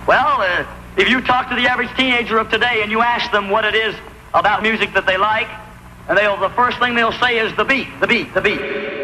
Well, if you talk to the average teenager of today and you ask them what it is about music that they like, and the first thing they'll say is the beat, the beat, the beat.